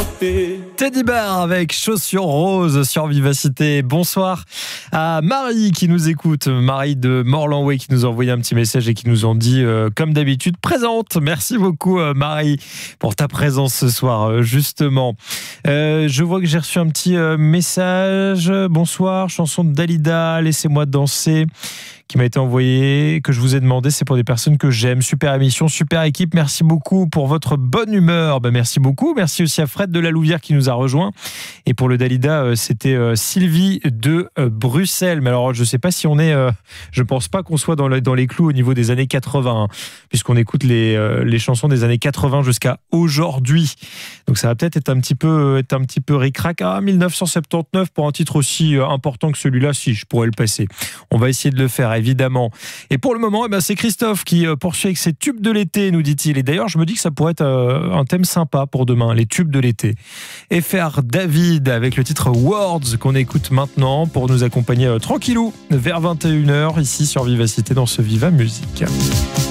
Teddy Bear avec Chaussures Roses sur Vivacité. Bonsoir à Marie qui nous écoute, Marie de Morlanway qui nous a envoyé un petit message et qui nous en dit comme d'habitude présente. Merci beaucoup Marie pour ta présence ce soir justement. Je vois que j'ai reçu un petit message. Bonsoir, chanson de Dalida, Laissez-moi danser, qui m'a été envoyé, que je vous ai demandé, c'est pour des personnes que j'aime. Super émission, super équipe, merci beaucoup pour votre bonne humeur. Merci beaucoup, merci aussi à Fred de la Louvière qui nous a rejoint. Et pour le Dalida, c'était Sylvie de Bruxelles. Mais alors, je ne sais pas si on est, je pense pas qu'on soit dans les clous au niveau des années 80, puisqu'on écoute les chansons des années 80 jusqu'à aujourd'hui. Donc ça va peut-être être un petit peu ric-rac. 1979 pour un titre aussi important que celui-là, si je pourrais le passer. On va essayer de le faire, évidemment. Et pour le moment, c'est Christophe qui poursuit avec ses tubes de l'été, nous dit-il. Et d'ailleurs, je me dis que ça pourrait être un thème sympa pour demain, les tubes de l'été. FR David avec le titre Words qu'on écoute maintenant pour nous accompagner tranquillou vers 21h ici sur Vivacité dans ce Viva Musique.